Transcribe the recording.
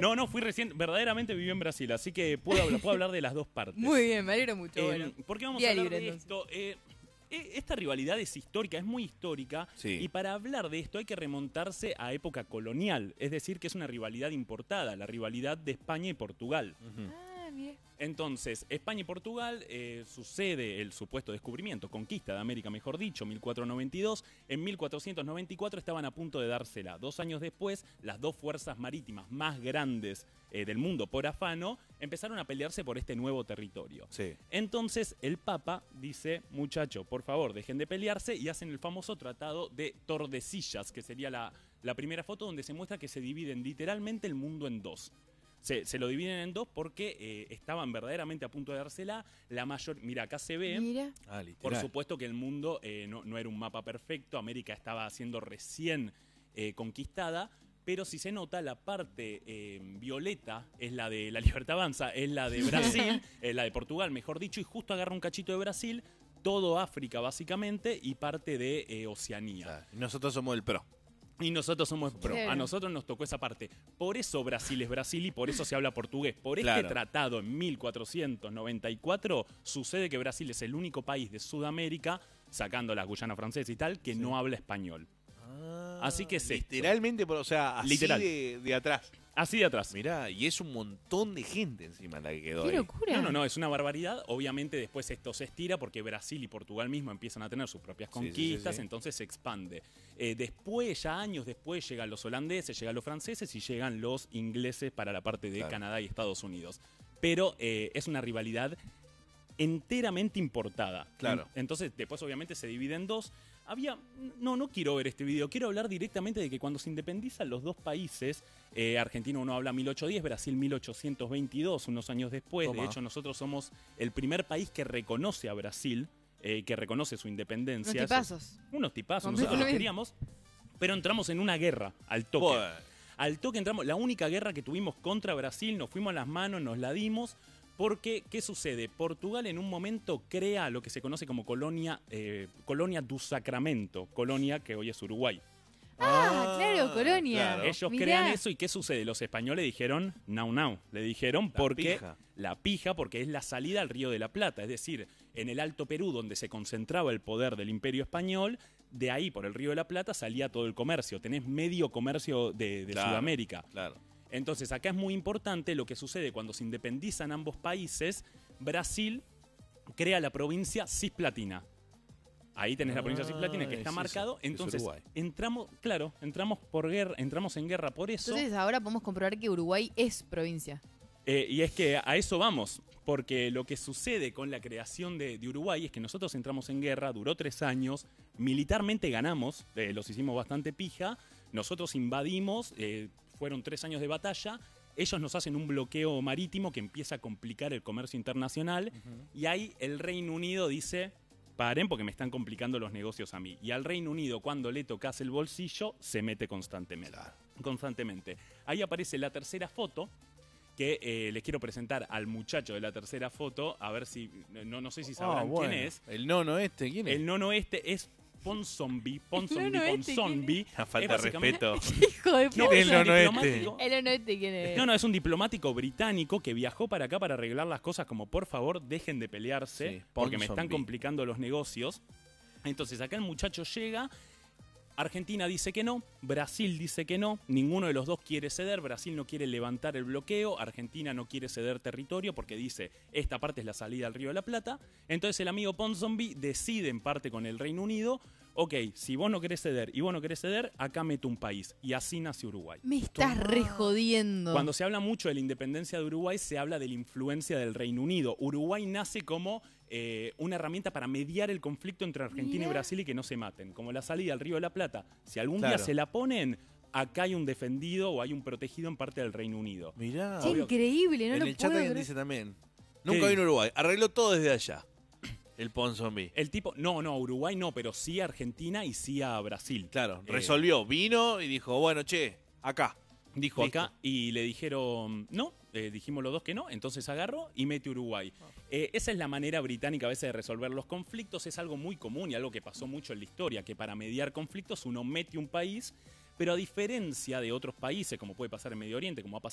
No, fui recién, verdaderamente viví en Brasil, así que puedo hablar de las dos partes. Muy bien, me alegro mucho. Bueno. ¿Por qué vamos Día a hablar libre, de esto? Esta rivalidad es histórica, es muy histórica, Sí. y para hablar de esto hay que remontarse a época colonial, es decir, que es una rivalidad importada, la rivalidad de España y Portugal. Ah, mira. Entonces, España y Portugal sucede el supuesto descubrimiento, conquista de América, mejor dicho, 1492. En 1494 estaban a punto de dársela. 2 años después, las dos fuerzas marítimas más grandes del mundo por afano empezaron a pelearse por este nuevo territorio. Sí. Entonces, el Papa dice, muchacho, por favor, dejen de pelearse, y hacen el famoso tratado de Tordesillas, que sería la primera foto donde se muestra que se dividen literalmente el mundo en dos. Se lo dividen en dos porque estaban verdaderamente a punto de dársela. La mayor, mira, acá se ve, Mira. Ah, literal. por supuesto que el mundo no era un mapa perfecto, América estaba siendo recién conquistada, pero si se nota, la parte violeta es la de la Libertad Avanza, es la de Brasil, la de Portugal, mejor dicho, y justo agarra un cachito de Brasil, todo África básicamente, y parte de Oceanía. Claro. Y nosotros somos el pro. Y nosotros somos pro. Claro. A nosotros nos tocó esa parte. Por eso Brasil es Brasil y por eso se habla portugués. Por Claro. este tratado en 1494 sucede que Brasil es el único país de Sudamérica, sacando la Guyana francesa y tal, que no habla español. Así que es esto. Literalmente, o sea, así Literal. de atrás. Así de atrás. Mirá, y es un montón de gente encima la que quedó Qué ahí. locura. No, es una barbaridad. Obviamente después esto se estira porque Brasil y Portugal mismo empiezan a tener sus propias Sí, sí, sí, conquistas, sí. entonces se expande. Después, ya años después, llegan los holandeses, llegan los franceses y llegan los ingleses para la parte de Claro. Canadá y Estados Unidos. Pero es una rivalidad enteramente importada. Claro. Entonces después obviamente se divide en dos. No quiero ver este video, quiero hablar directamente de que cuando se independizan los dos países, Argentina uno habla 1810, Brasil 1822, unos años después. Toma. De hecho, nosotros somos el primer país que reconoce a Brasil, que reconoce su independencia. Unos tipazos. Unos tipazos, Completamente. nosotros los queríamos, pero entramos en una guerra, al toque. Bueno, Al toque entramos, la única guerra que tuvimos contra Brasil, nos fuimos a las manos, nos la dimos, porque, ¿qué sucede? Portugal en un momento crea lo que se conoce como colonia do Sacramento, colonia que hoy es Uruguay. Claro, Colonia. claro. Ellos Mirá. crean eso, y ¿qué sucede? Los españoles dijeron, now, le dijeron, porque pija. la pija, porque es la salida al Río de la Plata, es decir, en el Alto Perú, donde se concentraba el poder del Imperio Español, de ahí por el Río de la Plata salía todo el comercio, tenés medio comercio de Claro. Sudamérica. Claro. Entonces acá es muy importante lo que sucede cuando se independizan ambos países. Brasil crea la provincia Cisplatina. Ahí tenés la provincia Cisplatina que está es marcado. eso, es Entonces Uruguay. entramos en guerra por eso. Entonces ahora podemos comprobar que Uruguay es provincia. Y es que a eso vamos, porque lo que sucede con la creación de Uruguay es que nosotros entramos en guerra, duró 3 años, militarmente ganamos, los hicimos bastante pija, nosotros invadimos, fueron 3 años de batalla, ellos nos hacen un bloqueo marítimo que empieza a complicar el comercio internacional, y ahí el Reino Unido dice, paren porque me están complicando los negocios a mí. Y al Reino Unido, cuando le tocas el bolsillo, se mete constantemente. Ahí aparece la tercera foto, que les quiero presentar al muchacho de la tercera foto, a ver si, no sé si sabrán bueno. quién es. El nono este, ¿quién es? El nono este es Ponsonby, nono este, Ponsonby. Una falta Es de básicamente- respeto. Hijo de No, puta. es El un nono este. diplomático. El ono este, ¿quién es? No, es un diplomático británico que viajó para acá para arreglar las cosas, como por favor dejen de pelearse Sí, porque me están Ponsonby. complicando los negocios. Entonces acá el muchacho llega, Argentina dice que no, Brasil dice que no, ninguno de los dos quiere ceder, Brasil no quiere levantar el bloqueo, Argentina no quiere ceder territorio porque dice, esta parte es la salida al Río de la Plata. Entonces el amigo Ponsonby decide en parte con el Reino Unido, ok, si vos no querés ceder y vos no querés ceder, acá meto un país. Y así nace Uruguay. Me estás re jodiendo. Cuando se habla mucho de la independencia de Uruguay, se habla de la influencia del Reino Unido. Uruguay nace como una herramienta para mediar el conflicto entre Argentina Mirá. y Brasil y que no se maten. Como la salida al Río de la Plata. Si algún Claro. día se la ponen, acá hay un defendido o hay un protegido en parte del Reino Unido. Mirá. Che, increíble, no en lo el chat puedo alguien creer. dice también. ¿Qué Nunca dice? vino a Uruguay. Arregló todo desde allá. El Ponsonby. El tipo, no, Uruguay no, pero sí a Argentina y sí a Brasil. Claro, Eh, resolvió. Vino y dijo, bueno, che, acá. Dijo Listo. acá y le dijeron no, dijimos los dos que no, entonces agarró y mete Uruguay. Esa es la manera británica a veces de resolver los conflictos, es algo muy común y algo que pasó mucho en la historia, que para mediar conflictos uno mete un país, pero a diferencia de otros países, como puede pasar en Medio Oriente, como ha pasado